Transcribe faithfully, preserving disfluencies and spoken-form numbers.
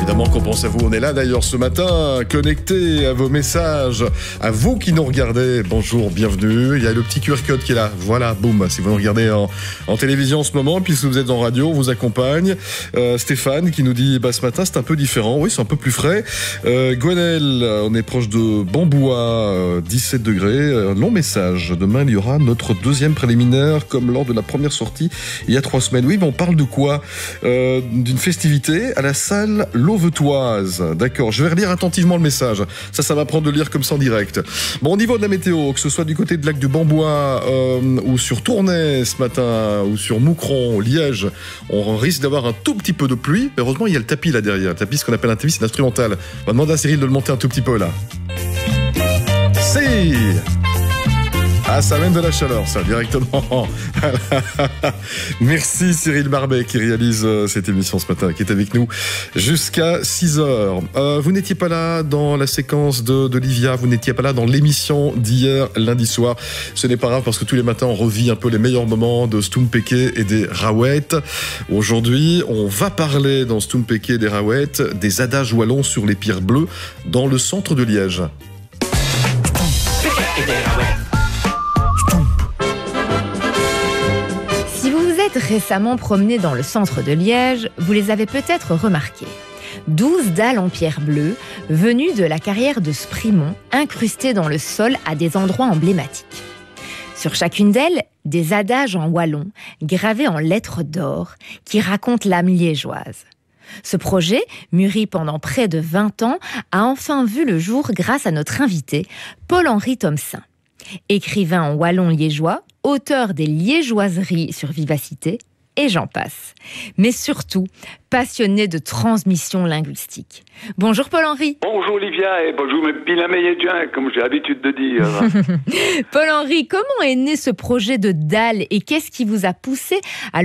Évidemment qu'on pense à vous, on est là d'ailleurs ce matin, connecté à vos messages, à vous qui nous regardez, bonjour, bienvenue, il y a le petit Q R code qui est là, voilà, boum, si vous nous regardez en, en télévision en ce moment, puis si vous êtes en radio, on vous accompagne. Euh, Stéphane qui nous dit, bah ce matin c'est un peu différent, oui c'est un peu plus frais. Euh, Gwenel, on est proche de Bamboua, euh, dix-sept degrés, un long message, demain il y aura notre deuxième préliminaire comme lors de la première sortie il y a trois semaines. Oui, mais on parle de quoi? euh, D'une festivité à la salle Lauvertoise. D'accord, je vais relire attentivement le message. Ça, ça va prendre de lire comme ça en direct. Bon, au niveau de la météo, que ce soit du côté de lac du Bamboua euh, ou sur Tournai ce matin, ou sur Moucron, Liège, on risque d'avoir un tout petit peu de pluie. Heureusement, il y a le tapis là derrière. Le tapis, ce qu'on appelle un tapis, c'est l'instrumental. On va demander à Cyril de le monter un tout petit peu là. Si! Ah, ça amène de la chaleur, ça, directement. Merci Cyril Barbet qui réalise euh, cette émission ce matin, qui est avec nous jusqu'à six heures. Euh, vous n'étiez pas là dans la séquence de, de Livia, vous n'étiez pas là dans l'émission d'hier lundi soir. Ce n'est pas grave parce que tous les matins on revit un peu les meilleurs moments de Stompeke et des Raouettes. Aujourd'hui, on va parler dans Stompeke et des Raouettes des adages wallons sur les pierres bleues dans le centre de Liège. Récemment promenés dans le centre de Liège, vous les avez peut-être remarqués. douze dalles en pierre bleue, venues de la carrière de Sprimont, incrustées dans le sol à des endroits emblématiques. Sur chacune d'elles, des adages en wallon, gravés en lettres d'or, qui racontent l'âme liégeoise. Ce projet, mûri pendant près de vingt ans, a enfin vu le jour grâce à notre invité, Paul-Henri Thomsen. Écrivain en wallon liégeois, auteur des liégeoiseries sur Vivacité, et j'en passe. Mais surtout, passionné de transmission linguistique. Bonjour Paul-Henri. Bonjour Olivia et bonjour Pinameyedien, comme j'ai l'habitude de dire. Paul-Henri, comment est né ce projet de dalle et qu'est-ce qui vous a poussé à